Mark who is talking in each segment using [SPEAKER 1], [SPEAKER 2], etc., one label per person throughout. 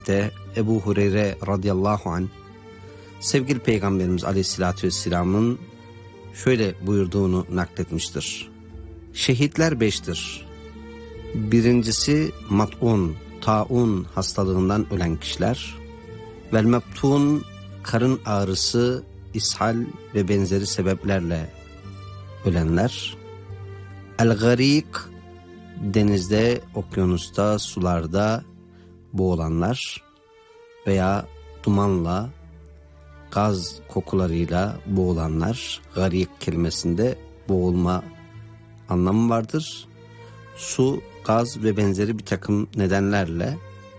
[SPEAKER 1] de Ebu Hureyre radıyallahu anh sevgili Peygamberimiz aleyhissalatü vesselamın şöyle buyurduğunu nakletmiştir. Şehitler 5'tir. Birincisi mat'un, taun hastalığından ölen kişiler. Vel mebtun, karın ağrısı, ishal ve benzeri sebeplerle ölenler. El garik, denizde, okyanusta, sularda boğulanlar veya dumanla, gaz kokularıyla boğulanlar. Garik kelimesinde boğulma anlamı vardır. Su, gaz ve benzeri bir takım nedenlerle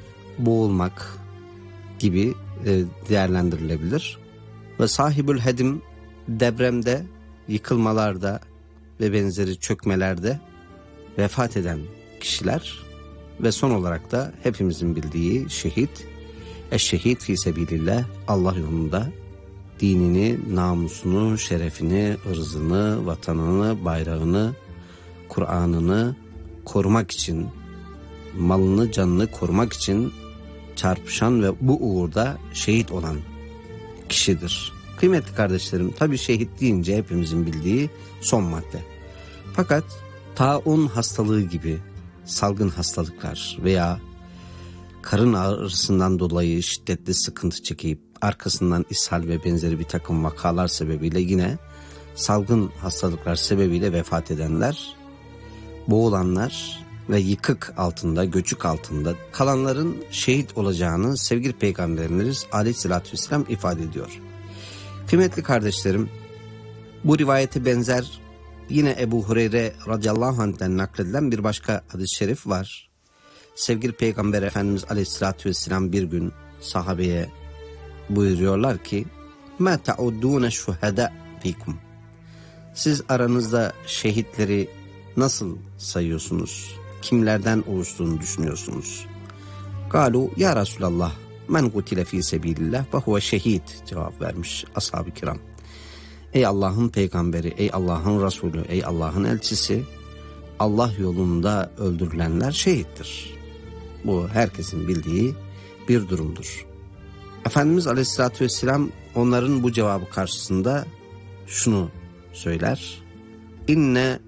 [SPEAKER 1] boğulmak gibi değerlendirilebilir. Ve sahibül hedim, depremde, yıkılmalarda ve benzeri çökmelerde vefat eden kişiler ve son olarak da hepimizin bildiği şehit. Eşşehid fi sebilillah, Allah yolunda dinini, namusunu, şerefini, ırzını, vatanını, bayrağını, Kur'an'ını korumak için, malını, canını korumak için çarpışan ve bu uğurda şehit olan kişidir. Kıymetli kardeşlerim, tabii şehit deyince hepimizin bildiği son madde. Fakat taun hastalığı gibi salgın hastalıklar veya karın ağrısından dolayı şiddetli sıkıntı çekip arkasından ishal ve benzeri bir takım vakalar sebebiyle yine salgın hastalıklar sebebiyle vefat edenler, boğulanlar ve yıkık altında, göçük altında kalanların şehit olacağını sevgili Peygamberimiz aleyhissalatü vesselam ifade ediyor. Kıymetli kardeşlerim, bu rivayete benzer yine Ebu Hureyre radıyallahu anh'ten nakledilen bir başka hadis-i şerif var. Sevgili Peygamber Efendimiz aleyhissalatü vesselam bir gün sahabeye buyuruyorlar ki مَا تَعُدُّونَ الشُّهَدَاءَ فِيكُمْ. Siz aranızda şehitleri nasıl sayıyorsunuz? Kimlerden oluştuğunu düşünüyorsunuz? قَالُوا ya Resulallah men kutile fi sebilillah ve huve şehid cevap vermiş ashab-ı kiram. Ey Allah'ın peygamberi, ey Allah'ın Resulü, ey Allah'ın elçisi, Allah yolunda öldürülenler şehittir. Bu herkesin bildiği bir durumdur. Efendimiz Aleyhisselatü Vesselam onların bu cevabı karşısında şunu söyler. İnne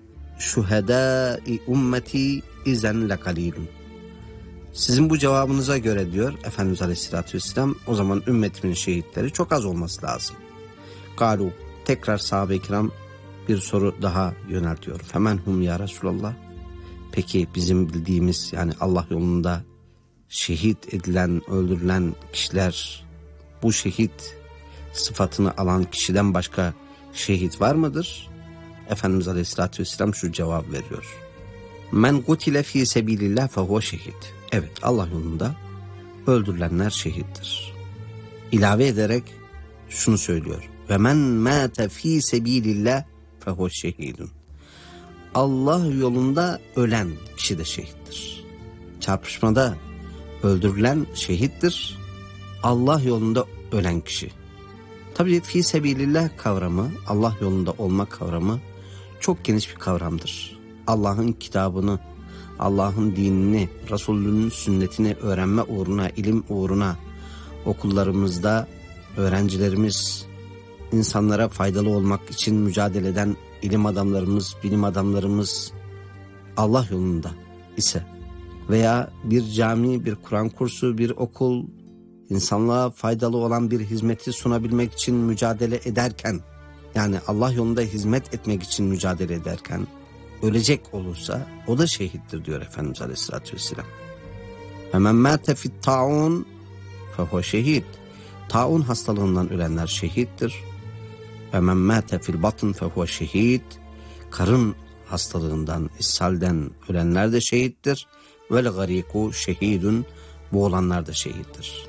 [SPEAKER 1] şuhedâi ummeti izen lekalilun. Sizin bu cevabınıza göre diyor Efendimiz Aleyhisselatü Vesselam, o zaman ümmetimin şehitleri çok az olması lazım. Galu, tekrar sahabe-i kiram bir soru daha yöneltiyor. Femen hum ya Resulallah. Peki bizim bildiğimiz, yani Allah yolunda şehit edilen, öldürülen kişiler, bu şehit sıfatını alan kişiden başka şehit var mıdır? Efendimiz Aleyhisselatü Vesselam şu cevap veriyor. Men kutile fi sebilillah fehuve şehit. Evet, Allah yolunda öldürülenler şehittir. İlave ederek şunu söylüyor. Ve men mâte fi sebilillah fehuve şehidun. Allah yolunda ölen kişi de şehittir. Çarpışmada öldürülen şehittir. Allah yolunda ölen kişi. Tabii fi sebilillah kavramı, Allah yolunda olma kavramı çok geniş bir kavramdır. Allah'ın kitabını, Allah'ın dinini, Resulünün sünnetini öğrenme uğruna, ilim uğruna okullarımızda öğrencilerimiz, insanlara faydalı olmak için mücadele eden ilim adamlarımız, bilim adamlarımız Allah yolunda ise veya bir cami, bir Kur'an kursu, bir okul, insanlığa faydalı olan bir hizmeti sunabilmek için mücadele ederken, yani Allah yolunda hizmet etmek için mücadele ederken ölecek olursa o da şehittir diyor Efendimiz Aleyhisselatü Vesselam. Hemen mâte fit taun fehuve şehid. Taun hastalığından ölenler şehittir. Hemen mâte fil batın fehuve şehid. Karın hastalığından, ishalden ölenler de şehittir. Vel gariku şehidun. Boğulanlar da şehittir.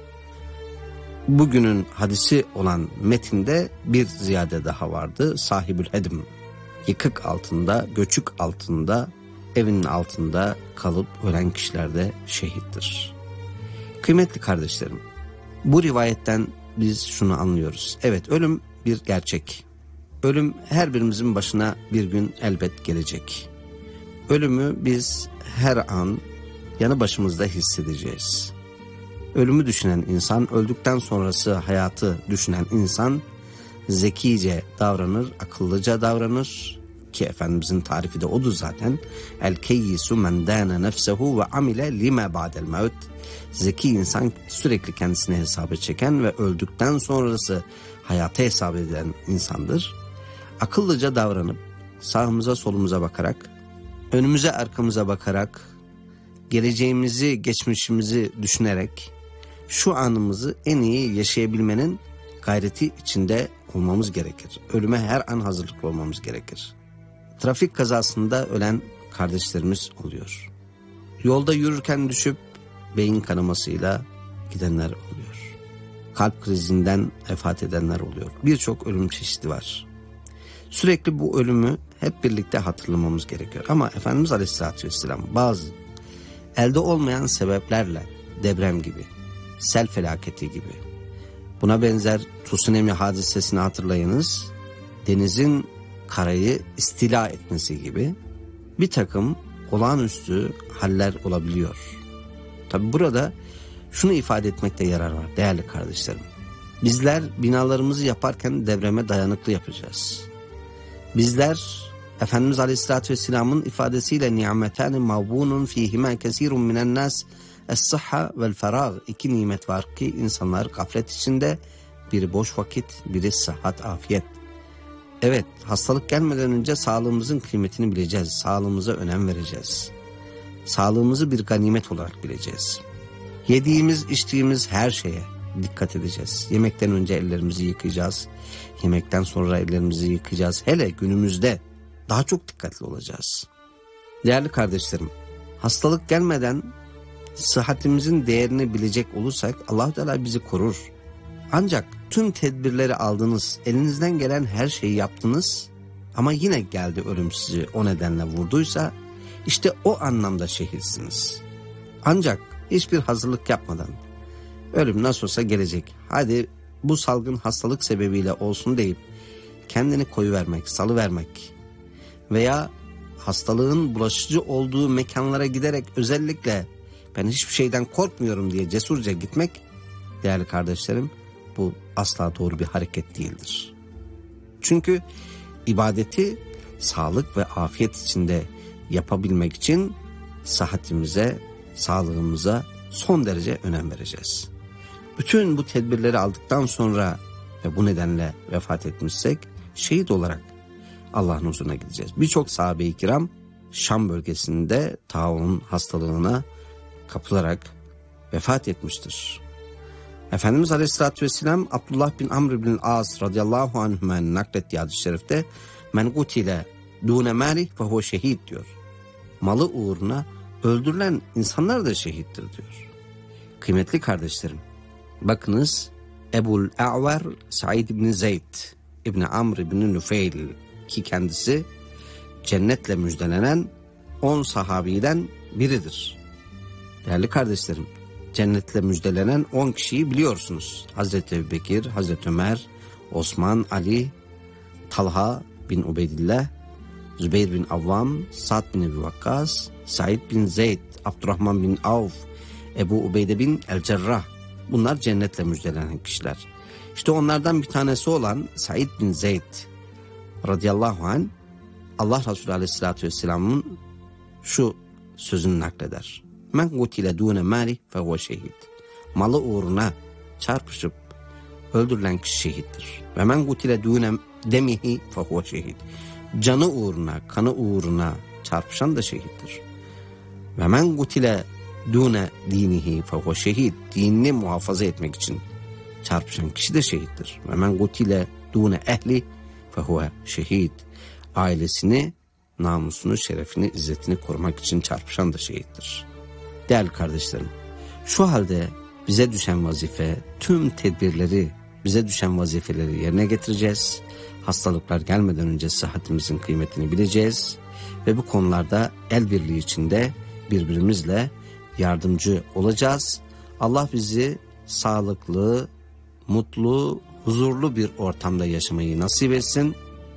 [SPEAKER 1] Bugünün hadisi olan metinde bir ziyade daha vardı. Sahibül hedim. Yıkık altında, göçük altında, evinin altında kalıp ölen kişiler de şehittir. Kıymetli kardeşlerim, bu rivayetten biz şunu anlıyoruz. Evet, ölüm bir gerçek. Ölüm her birimizin başına bir gün elbet gelecek. Ölümü biz her an yanı başımızda hissedeceğiz. Ölümü düşünen insan, öldükten sonrası hayatı düşünen insan zekice davranır, akıllıca davranır ki Efendimizin tarifi de odur zaten. El keyyisu men dâne nefsehu ve amile lima ba'del mevt. Zeki insan sürekli kendisine hesaba çeken ve öldükten sonrası hayata hesap eden insandır. Akıllıca davranıp sağımıza solumuza bakarak, önümüze arkamıza bakarak, geleceğimizi geçmişimizi düşünerek şu anımızı en iyi yaşayabilmenin gayreti içinde olmamız gerekir. Ölüme her an hazırlıklı olmamız gerekir. Trafik kazasında ölen kardeşlerimiz oluyor. Yolda yürürken düşüp beyin kanamasıyla gidenler oluyor. Kalp krizinden vefat edenler oluyor. Birçok ölüm çeşidi var. Sürekli bu ölümü hep birlikte hatırlamamız gerekiyor. Ama Efendimiz Aleyhisselatü Vesselam bazı elde olmayan sebeplerle, deprem gibi, sel felaketi gibi, buna benzer tsunami hadisesini hatırlayınız, denizin karayı istila etmesi gibi bir takım olağanüstü haller olabiliyor. Tabi burada şunu ifade etmekte yarar var değerli kardeşlerim. Bizler binalarımızı yaparken depreme dayanıklı yapacağız. Bizler Efendimiz Aleyhisselatü Vesselam'ın ifadesiyle ni'metâni mavbûnun fîhimâ kesîrun minen nâs es-sıhha vel ferâg. İki nimet var ki insanlar gaflet içinde, biri boş vakit, biri sıhhat, afiyet. Evet, hastalık gelmeden önce sağlığımızın kıymetini bileceğiz, sağlığımıza önem vereceğiz. Sağlığımızı bir ganimet olarak bileceğiz. Yediğimiz, içtiğimiz her şeye dikkat edeceğiz. Yemekten önce ellerimizi yıkayacağız, yemekten sonra ellerimizi yıkayacağız. Hele günümüzde daha çok dikkatli olacağız. Değerli kardeşlerim, hastalık gelmeden sıhhatimizin değerini bilecek olursak Allah-u Teala bizi korur. Ancak tüm tedbirleri aldınız, elinizden gelen her şeyi yaptınız ama yine geldi ölüm sizi o nedenle vurduysa işte o anlamda şehitsiniz. Ancak hiçbir hazırlık yapmadan ölüm nasıl olsa gelecek, hadi bu salgın hastalık sebebiyle olsun deyip kendini koyuvermek, salıvermek veya hastalığın bulaşıcı olduğu mekanlara giderek özellikle ben hiçbir şeyden korkmuyorum diye cesurca gitmek, değerli kardeşlerim, bu asla doğru bir hareket değildir. Çünkü ibadeti sağlık ve afiyet içinde yapabilmek için sıhhatimize, sağlığımıza son derece önem vereceğiz. Bütün bu tedbirleri aldıktan sonra ve bu nedenle vefat etmişsek şehit olarak Allah'ın huzuruna gideceğiz. Birçok sahabe-i kiram Şam bölgesinde taun hastalığına kapılarak vefat etmiştir. Efendimiz Aleyhisselatü Vesselam Abdullah bin Amr bin As radıyallahu anhümen naklettiği hadis-i şerifte men gutile dune mali fehuve şehit diyor. Malı uğruna öldürülen insanlar da şehittir diyor. Kıymetli kardeşlerim, bakınız Ebul A'ver Said bin Zeyd İbni Amr bin Nufeyl ki kendisi cennetle müjdelenen 10 sahabiden biridir. Değerli kardeşlerim, cennetle müjdelenen 10 kişiyi biliyorsunuz. Hazreti Ebubekir, Hazreti Ömer, Osman, Ali, Talha bin Ubeydillah, Zübeyir bin Avvam, Sa'd bin Ebi Vakkas, Said bin Zeyd, Abdurrahman bin Avf, Ebu Ubeyde bin El-Cerrah. Bunlar cennetle müjdelenen kişiler. İşte onlardan bir tanesi olan Said bin Zeyd radıyallahu anh, Allah Resulü Aleyhisselatü Vesselam'ın şu sözünü nakleder. Men gutile dune mali fehuve şehit. Malı uğruna çarpışıp öldürülen kişi şehittir. Ve men gutile dune demihi fehuve şehit. Canı uğruna, kanı uğruna çarpışan da şehittir. Ve men gutile dune dinihi fehuve şehit. Dinini muhafaza etmek için çarpışan kişi de şehittir. Ve men gutile dune ehli fehuve şehit. Ailesini, namusunu, şerefini, izzetini korumak için çarpışan da şehittir. Değerli kardeşlerim, şu halde bize düşen vazife, tüm tedbirleri, bize düşen vazifeleri yerine getireceğiz. Hastalıklar gelmeden önce sıhhatimizin kıymetini bileceğiz ve bu konularda el birliği içinde birbirimizle yardımcı olacağız. Allah bizi sağlıklı, mutlu, huzurlu bir ortamda yaşamayı nasip etsin.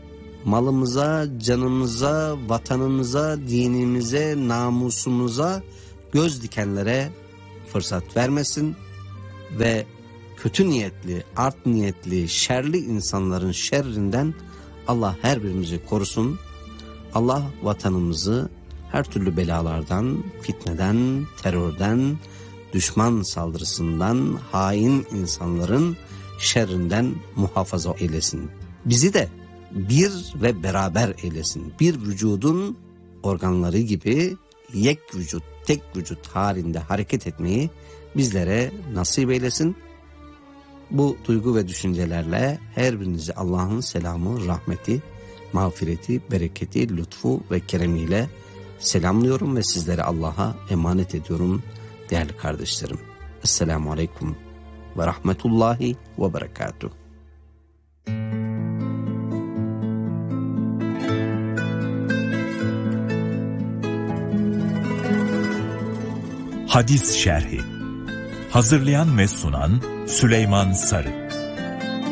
[SPEAKER 1] Malımıza, canımıza, vatanımıza, dinimize, namusumuza göz dikenlere fırsat vermesin. ve kötü niyetli, art niyetli, şerli insanların şerrinden Allah her birimizi korusun. Allah vatanımızı her türlü belalardan, fitneden, terörden, düşman saldırısından, hain insanların şerrinden muhafaza eylesin. Bizi de bir ve beraber eylesin. Bir vücudun organları gibi yek vücut, tek vücut halinde hareket etmeyi bizlere nasip eylesin. Bu duygu ve düşüncelerle her birinizi Allah'ın selamı, rahmeti, mağfireti, bereketi, lütfu ve keremiyle selamlıyorum ve sizleri Allah'a emanet ediyorum değerli kardeşlerim. Esselamu Aleyküm ve Rahmetullahi ve Berekatuhu.
[SPEAKER 2] Hadis Şerhi. Hazırlayan ve sunan Süleyman Sarı.